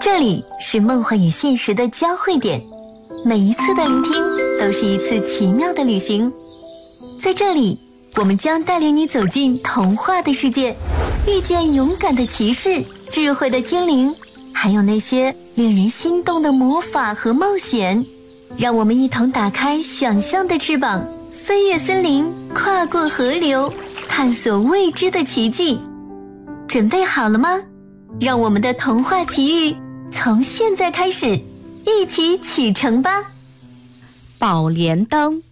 这里是梦幻与现实的交汇点，每一次的聆听都是一次奇妙的旅行。在这里，我们将带领你走进童话的世界，遇见勇敢的骑士、智慧的精灵，还有那些令人心动的魔法和冒险。让我们一同打开想象的翅膀，飞越森林，跨过河流，探索未知的奇迹。准备好了吗？让我们的童话奇遇从现在开始，一起启程吧！ 宝莲灯。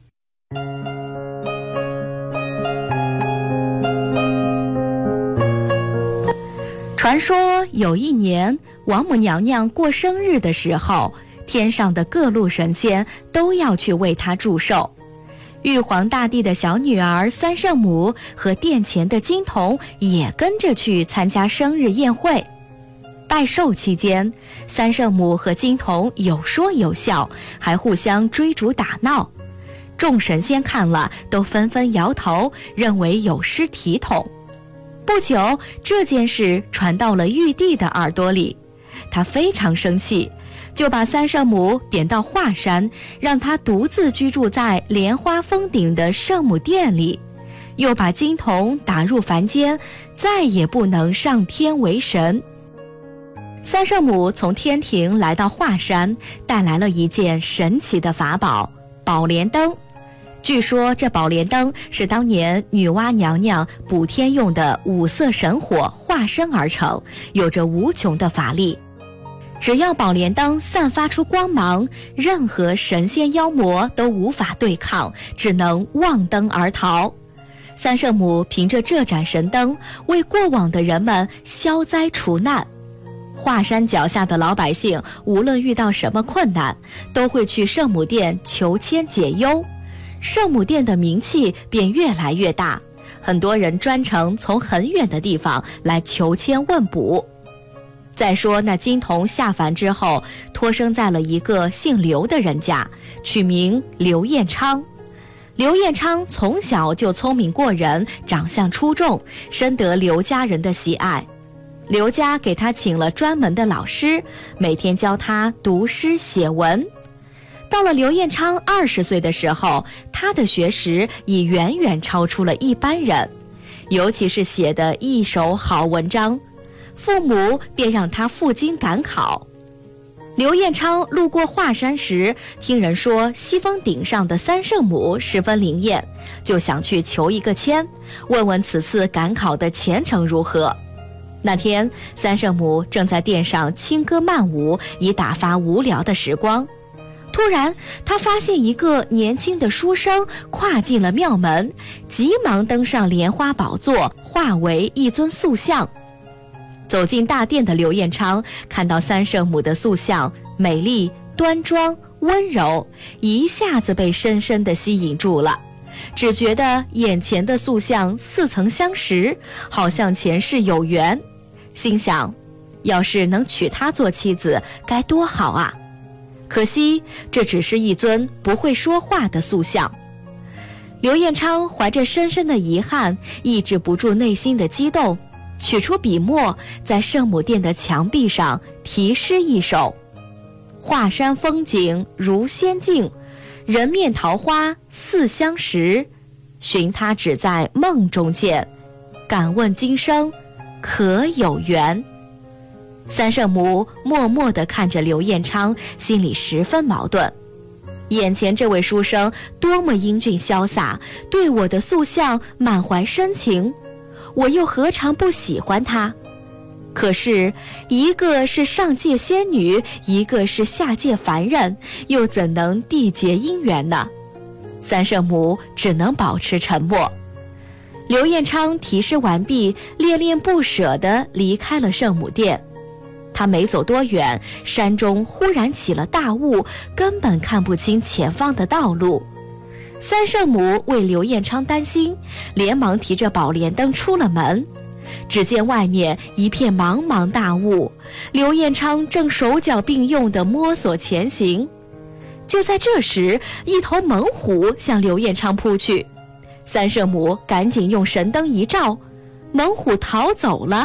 传说有一年，王母娘娘过生日的时候，天上的各路神仙都要去为她祝寿。玉皇大帝的小女儿三圣母和殿前的金童也跟着去参加生日宴会。拜寿期间，三圣母和金童有说有笑，还互相追逐打闹。众神仙看了都纷纷摇头，认为有失体统。不久，这件事传到了玉帝的耳朵里，他非常生气，就把三圣母贬到华山，让她独自居住在莲花峰顶的圣母殿里，又把金童打入凡间，再也不能上天为神。三圣母从天庭来到华山，带来了一件神奇的法宝——宝莲灯。据说这宝莲灯是当年女娲娘娘补天用的五色神火化身而成，有着无穷的法力。只要宝莲灯散发出光芒，任何神仙妖魔都无法对抗，只能望灯而逃。三圣母凭着这盏神灯，为过往的人们消灾除难。华山脚下的老百姓无论遇到什么困难，都会去圣母殿求签解忧，圣母殿的名气便越来越大，很多人专程从很远的地方来求签问卜。再说那金童下凡之后，托生在了一个姓刘的人家，取名刘彦昌。刘彦昌从小就聪明过人，长相出众，深得刘家人的喜爱。刘家给他请了专门的老师，每天教他读诗写文。到了刘彦昌20岁的时候，他的学识已远远超出了一般人，尤其是写的一手好文章，父母便让他赴京赶考。刘彦昌路过华山时，听人说西峰顶上的三圣母十分灵验，就想去求一个签，问问此次赶考的前程如何。那天，三圣母正在殿上轻歌曼舞，以打发无聊的时光。突然，他发现一个年轻的书生跨进了庙门，急忙登上莲花宝座，化为一尊塑像。走进大殿的刘彦昌看到三圣母的塑像美丽端庄温柔，一下子被深深地吸引住了，只觉得眼前的塑像似曾相识，好像前世有缘，心想要是能娶她做妻子该多好啊！可惜这只是一尊不会说话的塑像。刘彦昌怀着深深的遗憾，抑制不住内心的激动，取出笔墨，在圣母殿的墙壁上题诗一首：华山风景如仙境，人面桃花似相识，寻他只在梦中见，敢问今生可有缘。三圣母默默地看着刘彦昌，心里十分矛盾。眼前这位书生多么英俊潇洒，对我的塑像满怀深情，我又何尝不喜欢他？可是一个是上界仙女，一个是下界凡人，又怎能缔结姻缘呢？三圣母只能保持沉默。刘彦昌题诗完毕，恋恋不舍地离开了圣母殿。他没走多远，山中忽然起了大雾，根本看不清前方的道路。三圣母为刘彦昌担心，连忙提着宝莲灯出了门。只见外面一片茫茫大雾，刘彦昌正手脚并用地摸索前行。就在这时，一头猛虎向刘彦昌扑去，三圣母赶紧用神灯一照，猛虎逃走了。